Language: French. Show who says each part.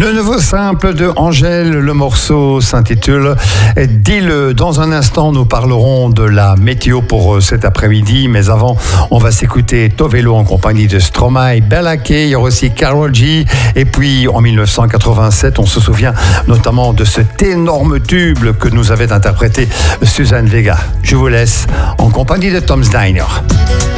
Speaker 1: Le nouveau simple de Angèle, le morceau s'intitule Dis-le. Dans un instant, nous parlerons de la météo pour cet après-midi, mais avant, on va s'écouter Tovelo en compagnie de Stromae, Bella Kay, il y aura aussi Karol G, et puis en 1987, on se souvient notamment de cet énorme tube que nous avait interprété Suzanne Vega. Je vous laisse en compagnie de Tom's Diner.